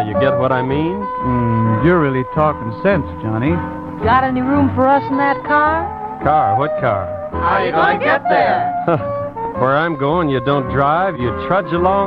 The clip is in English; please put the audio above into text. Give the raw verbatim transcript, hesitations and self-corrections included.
you get what I mean? Mm, you're really talking sense, Johnny. Got any room for us in that car? Car? What car? How you gonna get there? Where I'm going, you don't drive, you trudge along.